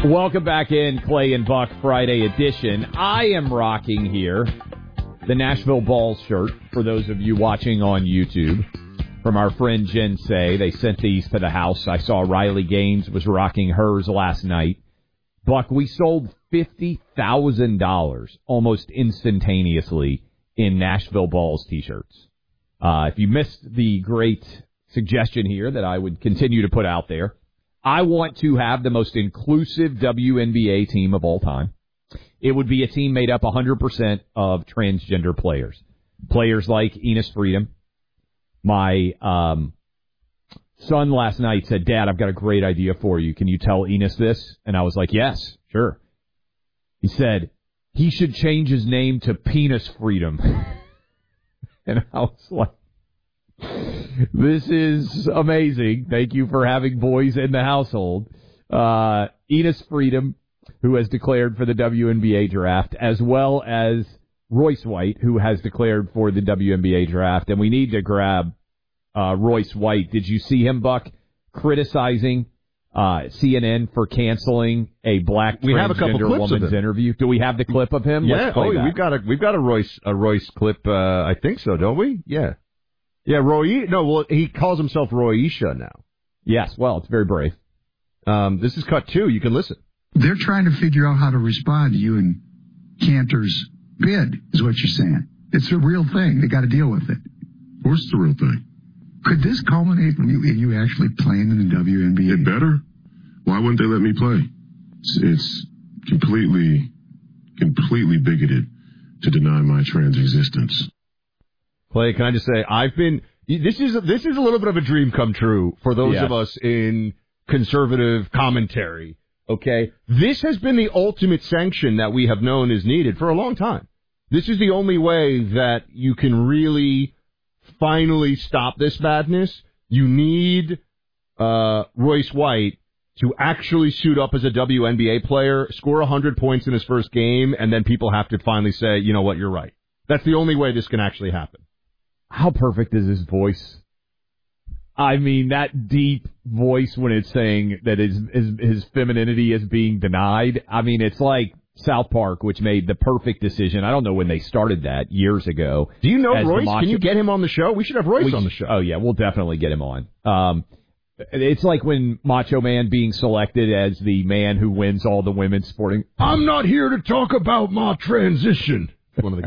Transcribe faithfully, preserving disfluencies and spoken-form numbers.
Welcome back in, Clay and Buck Friday edition. I am rocking here the Nashville Balls shirt for those of you watching on YouTube from our friend Jen Say. They sent these to the house. I saw Riley Gaines was rocking hers last night. Buck, we sold fifty thousand dollars almost instantaneously in Nashville Balls t-shirts. Uh, if you missed the great suggestion here that I would continue to put out there, I want to have the most inclusive W N B A team of all time. It would be a team made up one hundred percent of transgender players. Players like Enos Freedom. My um, son last night said, Dad, I've got a great idea for you. Can you tell Enos this? And I was like, yes, sure. He said, he should change his name to Penis Freedom. And I was like, this is amazing. Thank you for having boys in the household. Uh, Enos Freedom, who has declared for the W N B A draft, as well as Royce White, who has declared for the W N B A draft. And we need to grab uh, Royce White. Did you see him, Buck, criticizing uh, C N N for canceling a black we have a couple transgender clips woman's of him. interview? Do we have the clip of him? Yeah. Let's play Oh, that. we've got a we've got a Royce a Royce clip. Uh, I think so, don't we? Yeah. Yeah, Roy. No, well, he calls himself Royisha now. Yes. Well, it's very brave. Um, this is cut two. You can listen. They're trying to figure out how to respond to you and Cantor's bid, is what you're saying. It's a real thing. They got to deal with it. Of course it's a real thing. Could this culminate in you, in you actually playing in the W N B A? It better. Why wouldn't they let me play? It's, it's completely, completely bigoted to deny my trans existence. Clay, can I just say, I've been, this is, this is a little bit of a dream come true for those yes. of us in conservative commentary, okay? This has been the ultimate sanction that we have known is needed for a long time. This is the only way that you can really finally stop this madness. You need uh, Royce White to actually suit up as a W N B A player, score one hundred points in his first game, and then people have to finally say, you know what, you're right. That's the only way this can actually happen. How perfect is his voice? I mean, that deep voice when it's saying that his, his his femininity is being denied. I mean, it's like South Park, which made the perfect decision. I don't know when they started that, years ago. Do you know As Royce? macho- Can you get him on the show? We should have Royce we, on the show. Oh, yeah, we'll definitely get him on. Um, it's like when Macho Man being selected as the man who wins all the women's sporting. I'm not here to talk about my transition. One of the